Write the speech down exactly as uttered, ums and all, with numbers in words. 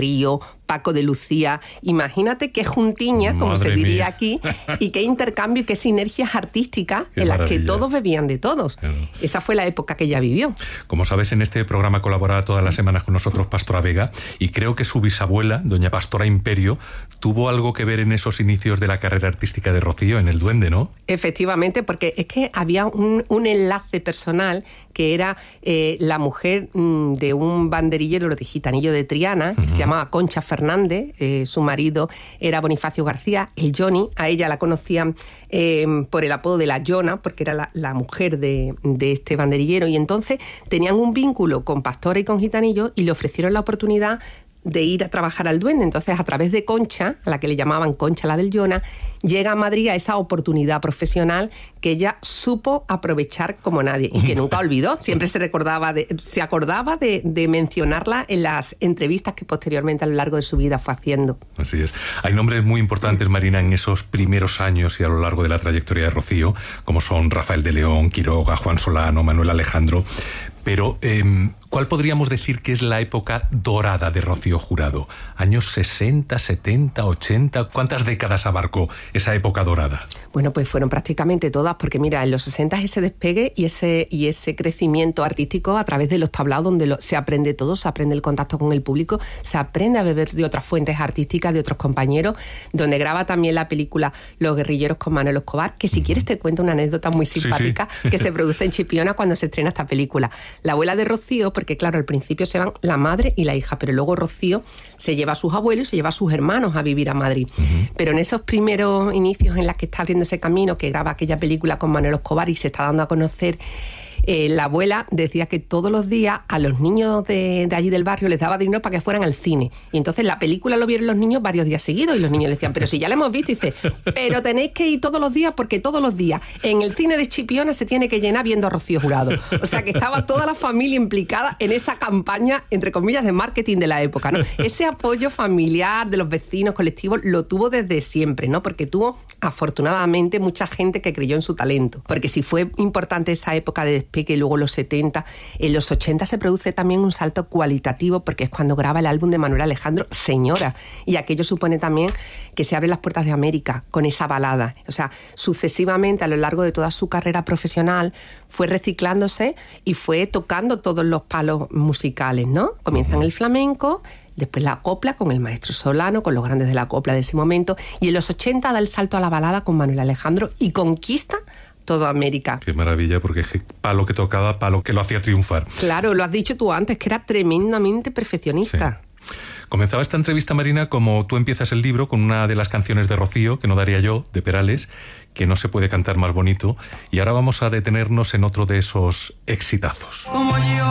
Río, Paco de Lucía. Imagínate qué juntiña, como Madre se diría mía. aquí, y qué intercambio y qué sinergias artísticas Qué en las maravilla. que todos bebían de todos. Claro. Esa fue la época que ella vivió. Como sabes, en este programa colabora todas las semanas con nosotros Pastora Vega, y creo que su bisabuela, doña Pastora Imperio, tuvo algo que ver en esos inicios de la carrera artística de Rocío, en El Duende, ¿no? Efectivamente, porque es que había un, un enlace personal que era eh, la mujer mmm, de un banderillero de Gitanillo de Triana, que uh-huh. se llamaba Concha Fernández, eh, su marido era Bonifacio García, el Johnny. A ella la conocían eh, por el apodo de la Jona, porque era la, la mujer de, de este banderillero, y entonces tenían un vínculo con Pastora y con Gitanillo y le ofrecieron la oportunidad de ir a trabajar al Duende. Entonces, a través de Concha, a la que le llamaban Concha la del Jona, llega a Madrid a esa oportunidad profesional que ella supo aprovechar como nadie y que nunca olvidó. Siempre se recordaba de, se acordaba de, de mencionarla en las entrevistas que posteriormente a lo largo de su vida fue haciendo. Así es. Hay nombres muy importantes, Marina, en esos primeros años y a lo largo de la trayectoria de Rocío, como son Rafael de León, Quiroga, Juan Solano, Manuel Alejandro. Pero, eh, ¿cuál podríamos decir que es la época dorada de Rocío Jurado? ¿Años sesenta, setenta, ochenta? ¿Cuántas décadas abarcó esa época dorada? Bueno, pues fueron prácticamente todas, porque mira, en los sesenta ese despegue y ese, y ese crecimiento artístico a través de los tablaos donde lo, se aprende todo, se aprende el contacto con el público, se aprende a beber de otras fuentes artísticas, de otros compañeros, donde graba también la película Los guerrilleros con Manuel Escobar, que si uh-huh. quieres te cuento una anécdota muy simpática sí, sí. que se produce en Chipiona cuando se estrena esta película. La abuela de Rocío, porque claro, al principio se van la madre y la hija, pero luego Rocío se lleva a sus abuelos y se lleva a sus hermanos a vivir a Madrid. Uh-huh. Pero en esos primeros inicios en los que está abriendo ese camino, que graba aquella película con Manuel Escobar y se está dando a conocer, eh, la abuela decía que todos los días a los niños de, de allí del barrio les daba dinero para que fueran al cine. Y entonces la película lo vieron los niños varios días seguidos y los niños le decían, pero si ya la hemos visto, y dice, pero tenéis que ir todos los días porque todos los días en el cine de Chipiona se tiene que llenar viendo a Rocío Jurado. O sea que estaba toda la familia implicada en esa campaña, entre comillas, de marketing de la época, ¿no? Ese apoyo familiar de los vecinos, colectivos, lo tuvo desde siempre, ¿no? Porque tuvo, afortunadamente, mucha gente que creyó en su talento. Porque si fue importante esa época de despegue, luego los setenta, en los ochenta se produce también un salto cualitativo, porque es cuando graba el álbum de Manuel Alejandro, Señora, y aquello supone también que se abren las puertas de América con esa balada. O sea, sucesivamente a lo largo de toda su carrera profesional fue reciclándose y fue tocando todos los palos musicales, ¿no? Comienza en el flamenco, después la copla con el maestro Solano, con los grandes de la copla de ese momento, y en los ochenta da el salto a la balada con Manuel Alejandro y conquista toda América. Qué maravilla, porque palo que tocaba, palo que lo hacía triunfar. Claro, lo has dicho tú antes, que era tremendamente perfeccionista. Sí. Comenzaba esta entrevista, Marina, como tú empiezas el libro, con una de las canciones de Rocío, que no daría yo, de Perales, que no se puede cantar más bonito, y ahora vamos a detenernos en otro de esos exitazos. Como yo.